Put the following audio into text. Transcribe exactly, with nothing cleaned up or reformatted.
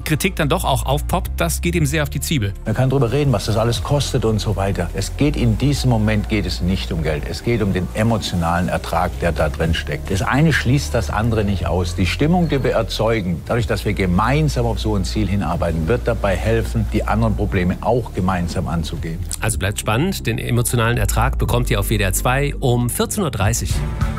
Kritik dann doch auch aufpoppt, das geht ihm sehr auf die Zwiebel. Man kann darüber reden, was das alles kostet und so weiter. Es geht in diesem Moment geht es nicht um Geld. Es geht um den emotionalen Ertrag, der da drin steckt. Das eine schließt das andere nicht aus. Die Stimmung, die wir erzeugen, dadurch, dass wir gemeinsam auf so ein Ziel hinarbeiten, wird dabei helfen, die anderen Probleme auch gemeinsam anzugehen. Also bleibt spannend. Den emotionalen Ertrag bekommt ihr auf W D R zwei um vierzehn Uhr dreißig.